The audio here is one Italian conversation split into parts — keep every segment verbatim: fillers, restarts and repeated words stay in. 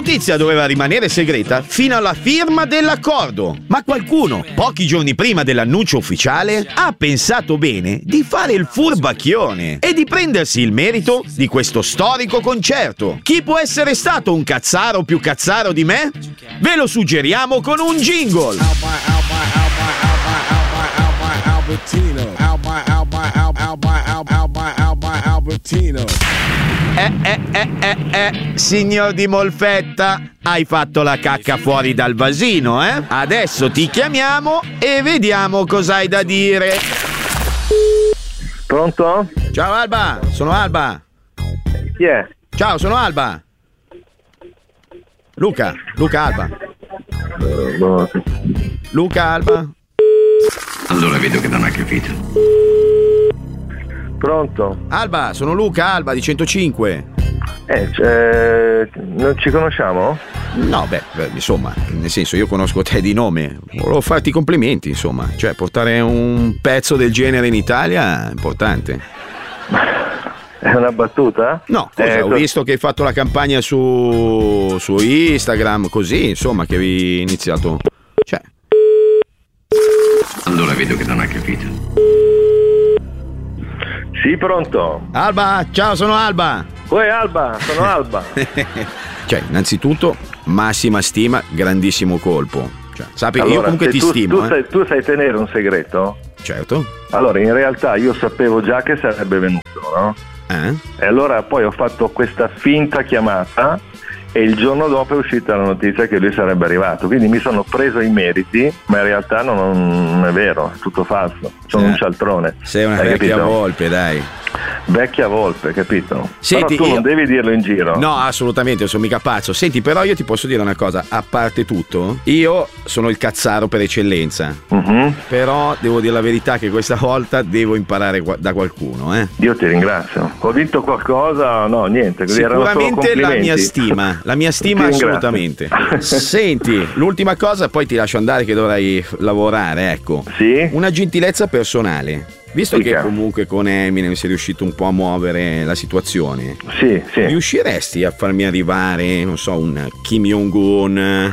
notizia doveva rimanere segreta fino alla firma dell'accordo, ma qualcuno, pochi giorni prima dell'annuncio ufficiale, ha pensato bene di fare il furbacchione e di prendersi il merito di questo storico concerto. Chi può essere stato un cazzaro più cazzaro di me? Ve lo suggeriamo con un jingle. Eh, eh, eh, eh, eh, signor Di Molfetta, hai fatto la cacca fuori dal vasino, eh? Adesso ti chiamiamo e vediamo cosa hai da dire. Pronto? Ciao Alba, sono Alba. Chi è? Ciao, sono Alba. Luca, Luca Alba. Luca Alba. Allora vedo che non ha capito. Pronto? Alba, sono Luca Alba di centocinque. Eh, cioè, non ci conosciamo? No, beh, beh, insomma, nel senso, io conosco te di nome. Volevo farti i complimenti, insomma. Cioè, portare un pezzo del genere in Italia è importante. È una battuta? No, cosa? Eh, Ho visto che hai fatto la campagna su, su Instagram, così, insomma, che avevi iniziato. Cioè. Allora vedo che non ha capito. Sì, pronto? Alba, ciao, sono Alba. Uè, Alba, sono Alba. Cioè, innanzitutto, massima stima, grandissimo colpo. Cioè, sappi, allora, io comunque ti tu, stimo. Tu, eh. sai, tu sai tenere un segreto? Certo. Allora, in realtà io sapevo già che sarebbe venuto, no? Eh? E allora poi ho fatto questa finta chiamata e il giorno dopo è uscita la notizia che lui sarebbe arrivato, quindi mi sono preso i meriti, ma in realtà non, non è vero, è tutto falso, sono Sì. un cialtrone. Sei una Hai vecchia capito? volpe, dai. Vecchia volpe, capito? Senti, però tu io- non devi dirlo in giro. No, assolutamente, non sono mica pazzo. Senti, però io ti posso dire una cosa, a parte tutto, io sono il cazzaro per eccellenza. Mhm. Però devo dire la verità che questa volta devo imparare qua- da qualcuno, eh. Io ti ringrazio. Ho vinto qualcosa? No, niente. Così erano solo Sicuramente la complimenti. mia stima, la mia stima Ti ringrazio. assolutamente. Senti, l'ultima cosa, poi ti lascio andare che dovrai f- lavorare, ecco. Sì? Una gentilezza personale. Visto Dica. che comunque con Eminem sei riuscito un po' a muovere la situazione, Sì, sì. riusciresti a farmi arrivare, non so, un Kim Jong-un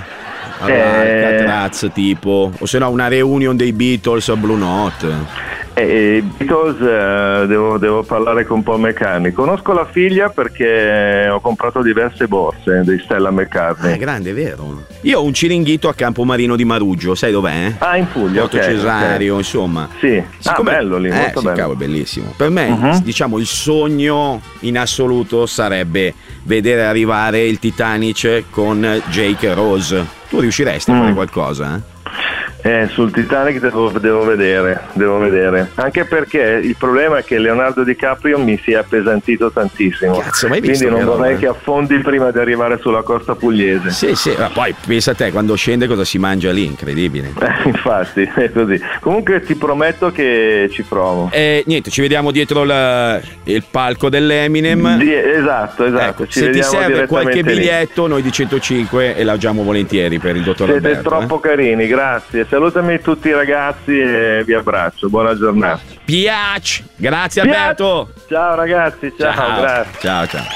Eh. all'Alcatraz tipo, o se no una reunion dei Beatles a Blue Note? E, e i Beatles eh, devo, devo parlare con Paul McCartney. Conosco la figlia perché ho comprato diverse borse di Stella Ah, è McCartney. grande, è vero. Io ho un ciringhito a Campomarino di Maruggio, sai dov'è? Ah, in Puglia, Porto ok, Cesario, ok. insomma. Sì, Siccome- ah, bello lì, eh, molto sì, bello. cavolo, bellissimo. Per me, Mhm. diciamo, il sogno in assoluto sarebbe vedere arrivare il Titanic con Jake Rose. Tu riusciresti a Mm. fare qualcosa? Eh? Eh, sul Titanic devo, devo vedere, devo vedere. Anche perché il problema è che Leonardo DiCaprio mi si è appesantito tantissimo. Cazzo, ma hai visto Quindi non che roba, vorrei eh? che affondi prima di arrivare sulla costa pugliese. Sì, sì, ma poi pensa a te, quando scende cosa si mangia lì, incredibile. Eh, infatti, è così. Comunque ti prometto che ci provo. E niente, ci vediamo dietro la- il palco dell'Eminem. Di- esatto, esatto. Ecco, ci se ti vediamo serve qualche direttamente lì. biglietto, noi di centocinque elargiamo volentieri per il dottor Siete Alberto. troppo eh. carini, grazie. Salutami tutti i ragazzi e vi abbraccio. Buona giornata. Piac! Grazie Piac! Alberto! Ciao ragazzi, ciao, grazie. Ciao, ciao.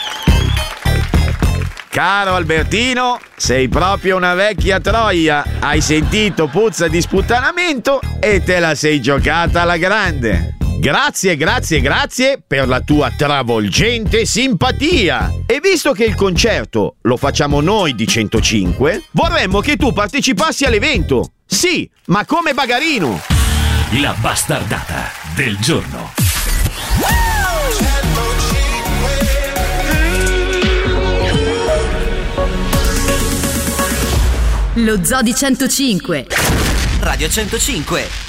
Caro Albertino, sei proprio una vecchia troia. Hai sentito puzza di sputtanamento e te la sei giocata alla grande. Grazie, grazie, grazie per la tua travolgente simpatia. E visto che il concerto lo facciamo noi di centocinque, vorremmo che tu partecipassi all'evento. Sì, ma come bagarino. La bastardata del giorno. Lo Zoo di centocinque. Radio centocinque.